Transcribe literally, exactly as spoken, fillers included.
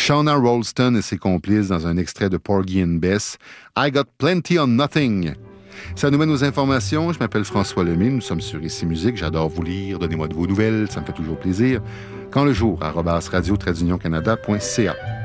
Shauna Rolston et ses complices dans un extrait de Porgy and Bess, I Got Plenty on Nothing. Ça nous mène aux informations. Je m'appelle François Lemay. Nous sommes sur Ici Musique. J'adore vous lire. Donnez-moi de vos nouvelles. Ça me fait toujours plaisir. Quand le jour, arobase radio trait d'union canada point c a.